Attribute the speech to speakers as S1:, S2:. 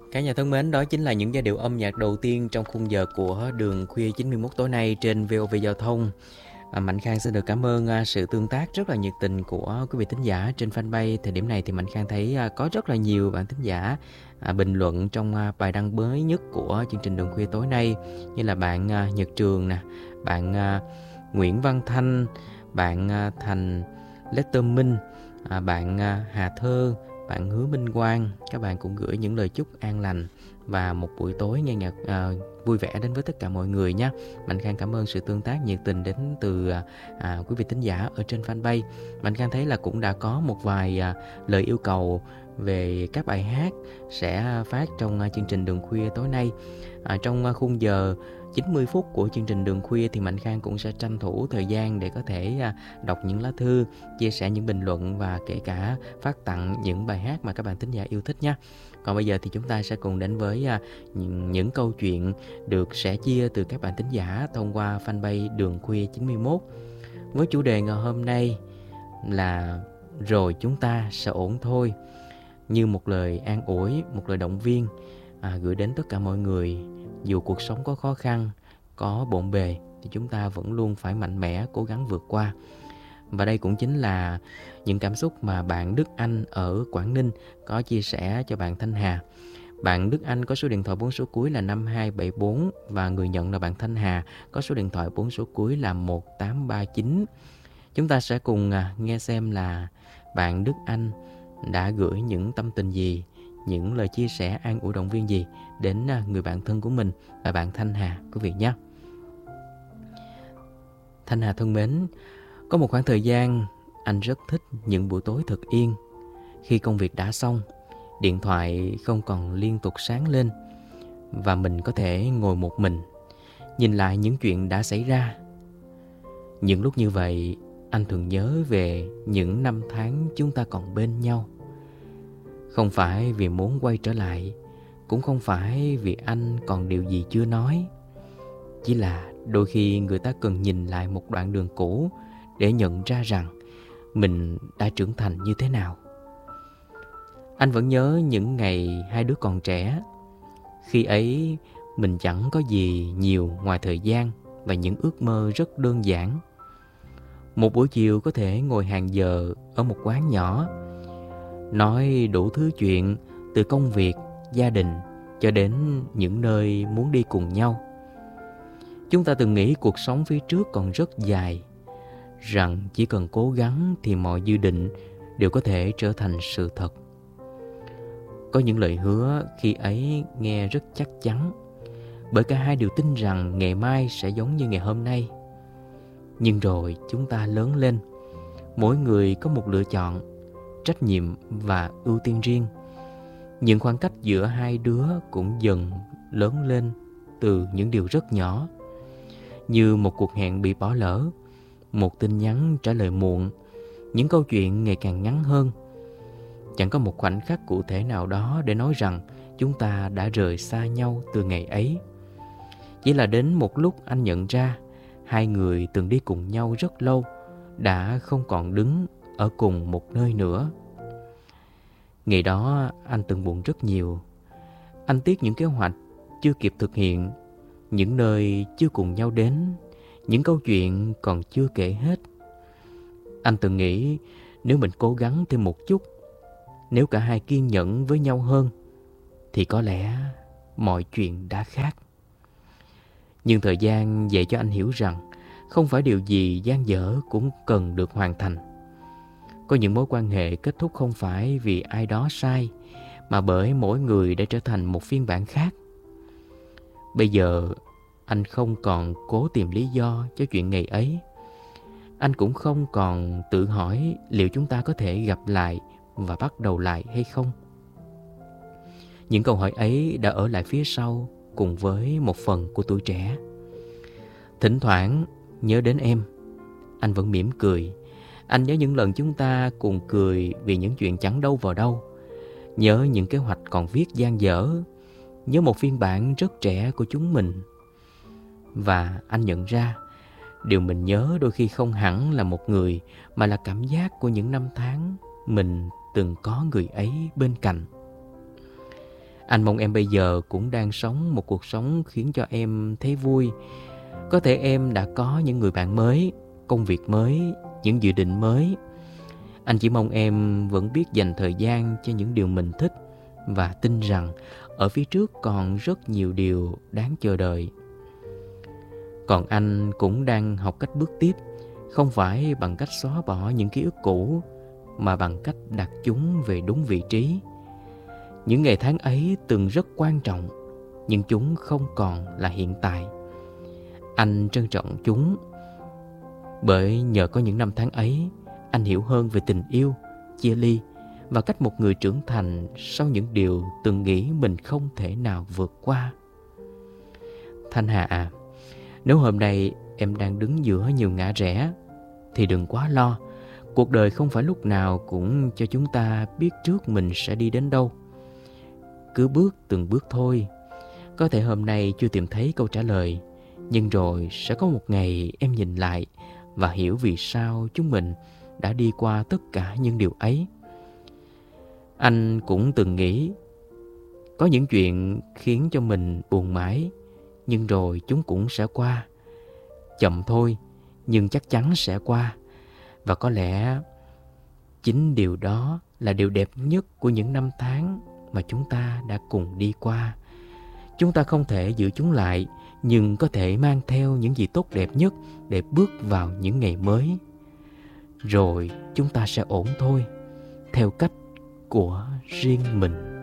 S1: Cả nhà thân mến, đó chính là những giai điệu âm nhạc đầu tiên trong khung giờ của Đường Khuya 91 tối nay trên VOV Giao thông. Mạnh Khang xin được cảm ơn sự tương tác rất là nhiệt tình của quý vị thính giả trên fanpage. Thời điểm này thì Mạnh Khang thấy có rất là nhiều bạn thính giả bình luận trong bài đăng mới nhất của chương trình Đường Khuya tối nay, như là bạn Nhật Trường nè, bạn Nguyễn Văn Thanh, bạn Thành Letter Minh, bạn Hà Thơ, bạn Hứa Minh Quang. Các bạn cũng gửi những lời chúc an lành và một buổi tối nghe nhạc vui vẻ đến với tất cả mọi người nhé. Mạnh Khang cảm ơn sự tương tác nhiệt tình đến từ quý vị thính giả ở trên fanpage. Mạnh Khang thấy là cũng đã có một vài lời yêu cầu về các bài hát sẽ phát trong chương trình Đường Khuya tối nay. Trong khung giờ 90 phút của chương trình Đường Khuya thì Mạnh Khang cũng sẽ tranh thủ thời gian để có thể đọc những lá thư, chia sẻ những bình luận và kể cả phát tặng những bài hát mà các bạn thính giả yêu thích nhé. Còn bây giờ thì chúng ta sẽ cùng đến với những câu chuyện được sẻ chia từ các bạn thính giả thông qua fanpage Đường Khuya 91. Với chủ đề ngày hôm nay là rồi chúng ta sẽ ổn thôi, như một lời an ủi, một lời động viên gửi đến tất cả mọi người. Dù cuộc sống có khó khăn, có bộn bề thì chúng ta vẫn luôn phải mạnh mẽ cố gắng vượt qua. Và đây cũng chính là những cảm xúc mà bạn Đức Anh ở Quảng Ninh có chia sẻ cho bạn Thanh Hà. Bạn Đức Anh có số điện thoại 4 số cuối là 5274 và người nhận là bạn Thanh Hà có số điện thoại 4 số cuối là 1839. Chúng ta sẽ cùng nghe xem là bạn Đức Anh đã gửi những tâm tình gì, những lời chia sẻ an ủi động viên gì đến người bạn thân của mình và bạn Thanh Hà, quý vị nhé. Thanh Hà thân mến, có một khoảng thời gian anh rất thích những buổi tối thật yên. Khi công việc đã xong, điện thoại không còn liên tục sáng lên và mình có thể ngồi một mình, nhìn lại những chuyện đã xảy ra. Những lúc như vậy, anh thường nhớ về những năm tháng chúng ta còn bên nhau. Không phải vì muốn quay trở lại, cũng không phải vì anh còn điều gì chưa nói. Chỉ là đôi khi người ta cần nhìn lại một đoạn đường cũ để nhận ra rằng mình đã trưởng thành như thế nào. Anh vẫn nhớ những ngày hai đứa còn trẻ. Khi ấy mình chẳng có gì nhiều ngoài thời gian và những ước mơ rất đơn giản. Một buổi chiều có thể ngồi hàng giờ ở một quán nhỏ, nói đủ thứ chuyện từ công việc, gia đình cho đến những nơi muốn đi cùng nhau. Chúng ta từng nghĩ cuộc sống phía trước còn rất dài, rằng chỉ cần cố gắng thì mọi dự định đều có thể trở thành sự thật. Có những lời hứa khi ấy nghe rất chắc chắn, bởi cả hai đều tin rằng ngày mai sẽ giống như ngày hôm nay. Nhưng rồi chúng ta lớn lên, mỗi người có một lựa chọn, trách nhiệm và ưu tiên riêng. Những khoảng cách giữa hai đứa cũng dần lớn lên từ những điều rất nhỏ, như một cuộc hẹn bị bỏ lỡ, một tin nhắn trả lời muộn, những câu chuyện ngày càng ngắn hơn. Chẳng có một khoảnh khắc cụ thể nào đó để nói rằng chúng ta đã rời xa nhau từ ngày ấy. Chỉ là đến một lúc anh nhận ra hai người từng đi cùng nhau rất lâu đã không còn đứng ở cùng một nơi nữa. Ngày đó anh từng buồn rất nhiều. Anh tiếc những kế hoạch chưa kịp thực hiện, những nơi chưa cùng nhau đến, những câu chuyện còn chưa kể hết. Anh từng nghĩ nếu mình cố gắng thêm một chút, nếu cả hai kiên nhẫn với nhau hơn, thì có lẽ mọi chuyện đã khác. Nhưng thời gian dạy cho anh hiểu rằng không phải điều gì dang dở cũng cần được hoàn thành. Có những mối quan hệ kết thúc không phải vì ai đó sai, mà bởi mỗi người đã trở thành một phiên bản khác. Bây giờ anh không còn cố tìm lý do cho chuyện ngày ấy. Anh cũng không còn tự hỏi liệu chúng ta có thể gặp lại và bắt đầu lại hay không. Những câu hỏi ấy đã ở lại phía sau cùng với một phần của tuổi trẻ. Thỉnh thoảng nhớ đến em, anh vẫn mỉm cười. Anh nhớ những lần chúng ta cùng cười vì những chuyện chẳng đâu vào đâu. Nhớ những kế hoạch còn viết dang dở. Nhớ một phiên bản rất trẻ của chúng mình. Và anh nhận ra, điều mình nhớ đôi khi không hẳn là một người, mà là cảm giác của những năm tháng mình từng có người ấy bên cạnh. Anh mong em bây giờ cũng đang sống một cuộc sống khiến cho em thấy vui. Có thể em đã có những người bạn mới, công việc mới, những dự định mới. Anh chỉ mong em vẫn biết dành thời gian cho những điều mình thích và tin rằng ở phía trước còn rất nhiều điều đáng chờ đợi. Còn anh cũng đang học cách bước tiếp, không phải bằng cách xóa bỏ những ký ức cũ, mà bằng cách đặt chúng về đúng vị trí. Những ngày tháng ấy từng rất quan trọng, nhưng chúng không còn là hiện tại. Anh trân trọng chúng, bởi nhờ có những năm tháng ấy, anh hiểu hơn về tình yêu, chia ly và cách một người trưởng thành sau những điều từng nghĩ mình không thể nào vượt qua. Thanh Hà à, nếu hôm nay em đang đứng giữa nhiều ngã rẽ thì đừng quá lo. Cuộc đời không phải lúc nào cũng cho chúng ta biết trước mình sẽ đi đến đâu. Cứ bước từng bước thôi. Có thể hôm nay chưa tìm thấy câu trả lời, nhưng rồi sẽ có một ngày em nhìn lại và hiểu vì sao chúng mình đã đi qua tất cả những điều ấy. Anh cũng từng nghĩ có những chuyện khiến cho mình buồn mãi, nhưng rồi chúng cũng sẽ qua. Chậm thôi, nhưng chắc chắn sẽ qua. Và có lẽ chính điều đó là điều đẹp nhất của những năm tháng mà chúng ta đã cùng đi qua. Chúng ta không thể giữ chúng lại, nhưng có thể mang theo những gì tốt đẹp nhất để bước vào những ngày mới. Rồi chúng ta sẽ ổn thôi, theo cách của riêng mình.